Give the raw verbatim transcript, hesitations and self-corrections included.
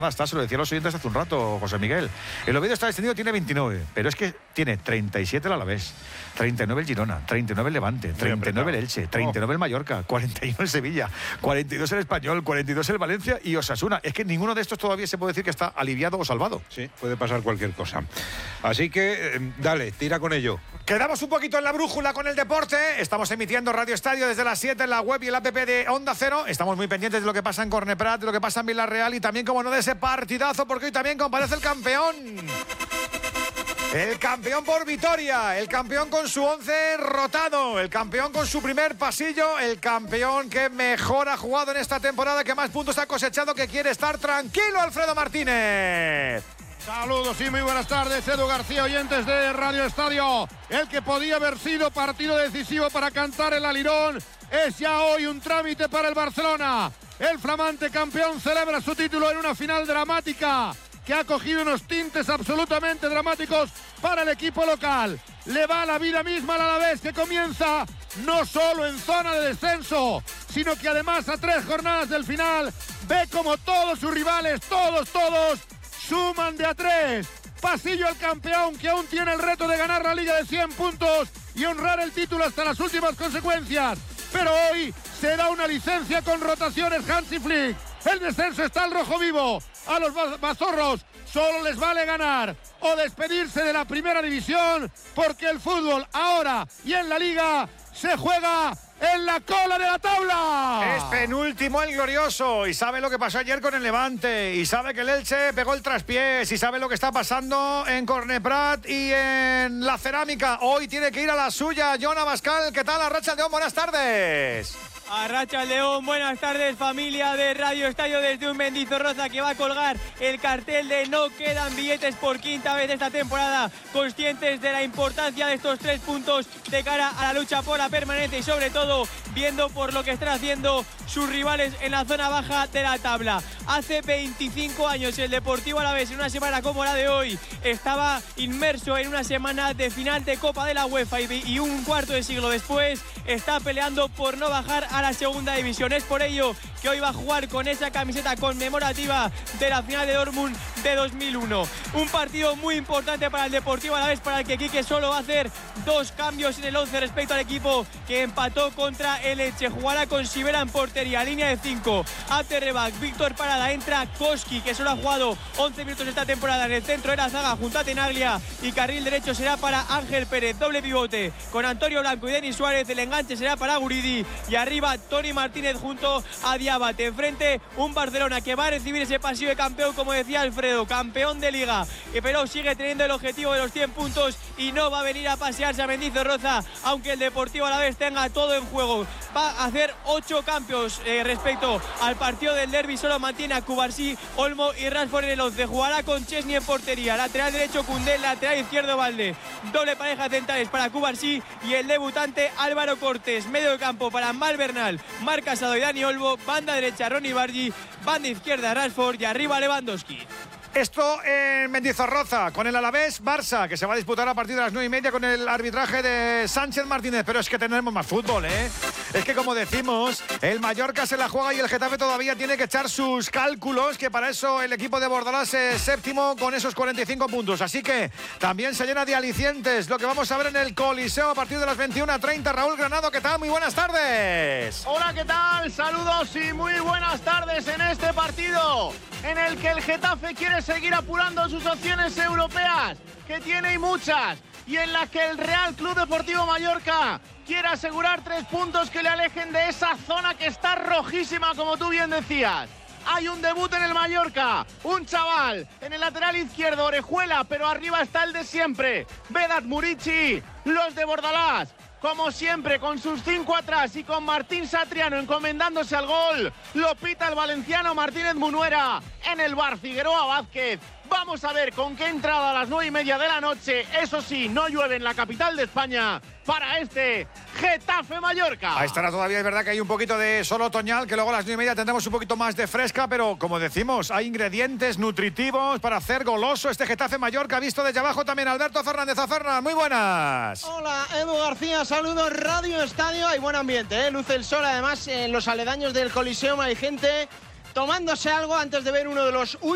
Está, se lo decía a los oyentes hace un rato, José Miguel. El Oviedo está descendido, tiene veintinueve, pero es que tiene treinta y siete el Alavés, treinta y nueve el Girona, treinta y nueve el Levante, treinta y nueve el Elche, treinta y nueve el Mallorca, cuarenta y uno el Sevilla, cuarenta y dos el Español, cuarenta y dos el Valencia y Osasuna. Es que ninguno de estos todavía se puede decir que está aliviado o salvado. Sí, puede pasar cualquier cosa. Así que, eh, dale, tira con ello. Quedamos un poquito en la brújula con el deporte. Estamos emitiendo Radio Estadio desde las siete en la web y el app de Onda Cero. Estamos muy pendientes de lo que pasa en Corneprat, de lo que pasa en Villarreal y también, como no, de ese partidazo, porque hoy también comparece el campeón. El campeón por Vitoria, el campeón con su once rotado, el campeón con su primer pasillo, el campeón que mejor ha jugado en esta temporada, que más puntos ha cosechado, que quiere estar tranquilo, Alfredo Martínez. Saludos y muy buenas tardes, Edu García, oyentes de Radio Estadio. El que podía haber sido partido decisivo para cantar el alirón es ya hoy un trámite para el Barcelona. El flamante campeón celebra su título en una final dramática que ha cogido unos tintes absolutamente dramáticos para el equipo local. Le va la vida misma al Alavés, que comienza no solo en zona de descenso, sino que además a tres jornadas del final ve como todos sus rivales, todos, todos, suman de a tres. Pasillo al campeón, que aún tiene el reto de ganar la Liga de cien puntos y honrar el título hasta las últimas consecuencias. Pero hoy se da una licencia con rotaciones Hansi Flick. El descenso está al rojo vivo. A los mazorros solo les vale ganar o despedirse de la primera división, porque el fútbol ahora y en la Liga se juega en la cola de la tabla. Es penúltimo el glorioso y sabe lo que pasó ayer con el Levante y sabe que el Elche pegó el traspiés y sabe lo que está pasando en Corneprat y en la Cerámica. Hoy tiene que ir a la suya. Jon Abascal, ¿qué tal? Arratsaldeon, buenas tardes. Arratsaldeon, buenas tardes, familia de Radio Estadio, desde un Mendizorroza que va a colgar el cartel de no quedan billetes por quinta vez esta temporada, conscientes de la importancia de estos tres puntos de cara a la lucha por la permanencia y sobre todo viendo por lo que están haciendo sus rivales en la zona baja de la tabla. Hace veinticinco años el Deportivo Alavés, en una semana como la de hoy, estaba inmerso en una semana de final de Copa de la UEFA y, y un cuarto de siglo después está peleando por no bajar a la segunda división. Es por ello que hoy va a jugar con esa camiseta conmemorativa de la final de Dortmund de dos mil uno. Un partido muy importante para el Deportivo Alavés, para el que Quique solo va a hacer dos cambios en el once respecto al equipo que empató contra el Elche. Jugará con Sivera en portería, línea de cinco, Aterrebac, Víctor Parada, entra Koski, que solo ha jugado once minutos esta temporada en el centro de la zaga junto a Tenaglia, y carril derecho será para Ángel Pérez, doble pivote con Antonio Blanco y Denis Suárez. El enganche será para Guridi y arriba Toni Martínez junto a Diabate. Enfrente un Barcelona que va a recibir ese pasillo de campeón, como decía Alfredo, campeón de Liga, pero sigue teniendo el objetivo de los cien puntos y no va a venir a pasearse a Mendizorroza, aunque el Deportivo Alavés tenga todo en juego. Va a hacer ocho cambios eh, respecto al partido del derbi. Solo mantiene a Cubarsí, Olmo y Rashford en el once. Jugará con Chesney en portería, lateral derecho Koundé, lateral izquierdo Valde, doble pareja centrales para Cubarsí y el debutante Álvaro Cortés. Medio de campo para Mal Bernal, Marc Casado y Dani Olmo, banda derecha Ronny Bargi, banda izquierda Rashford y arriba Lewandowski. Esto en Mendizorroza, con el Alavés Barça, que se va a disputar a partir de las nueve y media con el arbitraje de Sánchez Martínez. Pero es que tenemos más fútbol, ¿eh? Es que, como decimos, el Mallorca se la juega y el Getafe todavía tiene que echar sus cálculos, que para eso el equipo de Bordalás es séptimo con esos cuarenta y cinco puntos. Así que también se llena de alicientes lo que vamos a ver en el Coliseo a partir de las veintiuna treinta. Raúl Granado, ¿qué tal? Muy buenas tardes. Hola, ¿qué tal? Saludos y muy buenas tardes en este partido en el que el Getafe quiere seguir apurando sus opciones europeas, que tiene y muchas, y en la que el Real Club Deportivo Mallorca quiere asegurar tres puntos que le alejen de esa zona que está rojísima, como tú bien decías. Hay un debut en el Mallorca, un chaval en el lateral izquierdo, Orejuela, pero arriba está el de siempre, Vedat Murici. Los de Bordalás, como siempre, con sus cinco atrás y con Martín Satriano encomendándose al gol, lo pita el valenciano Martínez Munuera. En el bar Figueroa Vázquez. Vamos a ver con qué entrada a las nueve y media de la noche. Eso sí, no llueve en la capital de España para este Getafe Mallorca. Ahí estará todavía, es verdad que hay un poquito de sol otoñal, que luego a las nueve y media tendremos un poquito más de fresca, pero como decimos, hay ingredientes nutritivos para hacer goloso este Getafe Mallorca. Visto desde abajo también Alberto Fernández. A Fernández, muy buenas. Hola, Edu García, saludos, Radio Estadio. Hay buen ambiente, ¿eh? Luce el sol, además en los aledaños del Coliseum hay gente tomándose algo antes de ver uno de los últimos